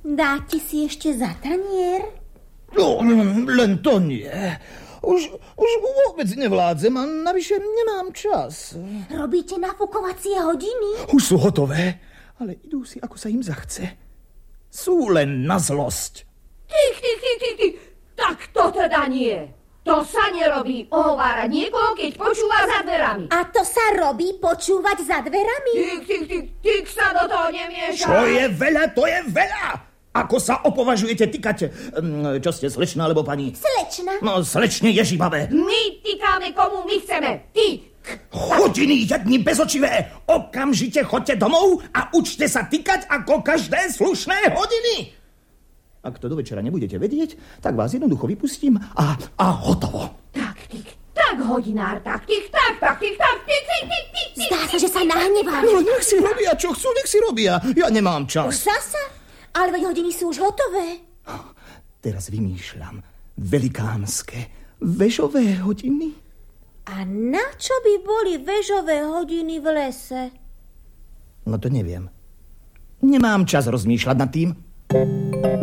Dá ti si ešte za tanier? No, len to nie. Už vôbec nevládzem a navyše nemám čas. Robíte nafukovacie hodiny? Už sú hotové, ale idú si, ako sa im zachce. Sú len na zlosť. Ty. Tak to teda nie. To sa nerobí ohovárať niekoho, keď počúva za dverami. A to sa robí počúvať za dverami? Ty sa do toho nemiešaj. Čo je veľa, to je veľa. Ako sa opovažujete tykať? Čo ste, slečna alebo pani? Slečna. No, slečne ježibavé. My tykáme, komu my chceme. Ty. Hodiny jedni bezočivé. Okamžite choďte domov a učte sa tykať ako každé slušné hodiny. Ak to do večera nebudete vedieť, tak vás jednoducho vypustím a hotovo. Tak, hodinár, tak. Zdá sa, že sa nahneváš. No, nech si robia, čo chcú, nech si robia. Ja nemám čas. Už zasa? Ale veď hodiny sú už hotové. Teraz vymýšľam velikánske vežové hodiny. A na čo by boli vežové hodiny v lese? No to neviem. Nemám čas rozmýšľať nad tým.